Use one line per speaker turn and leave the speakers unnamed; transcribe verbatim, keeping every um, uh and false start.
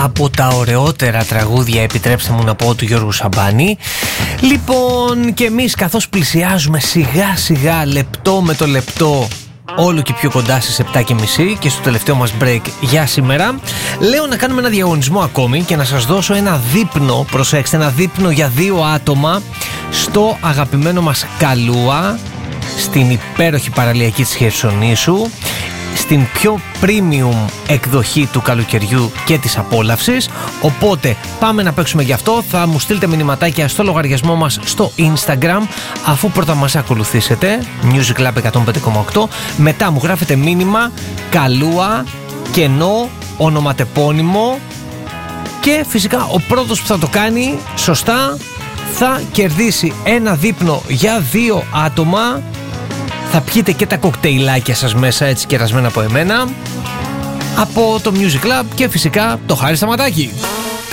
από τα ωραιότερα τραγούδια, επιτρέψτε μου να πω, του Γιώργου Σαμπάνη. Λοιπόν, και εμείς καθώς πλησιάζουμε σιγά σιγά, λεπτό με το λεπτό, όλο και πιο κοντά στις επτά και μισή και στο τελευταίο μας break για σήμερα, λέω να κάνουμε ένα διαγωνισμό ακόμη και να σας δώσω ένα δείπνο, προσέξτε, ένα δείπνο για δύο άτομα στο αγαπημένο μας Καλούα, στην υπέροχη παραλιακή της Χερσονήσου, στην πιο premium εκδοχή του καλοκαιριού και της απόλαυσης. Οπότε πάμε να παίξουμε γι' αυτό. Θα μου στείλετε μηνυματάκια στο λογαριασμό μας στο Instagram, αφού πρώτα μας ακολουθήσετε Music Lab εκατόν πέντε κόμμα οκτώ. Μετά μου γράφετε μήνυμα Καλούα, κενό, ονοματεπώνυμο, και φυσικά ο πρώτος που θα το κάνει σωστά θα κερδίσει ένα δείπνο για δύο άτομα. Θα πιείτε και τα κοκτέιλάκια σας μέσα, έτσι κερασμένα από εμένα, από το Music Club, και φυσικά το Χάρη Σταματάκη.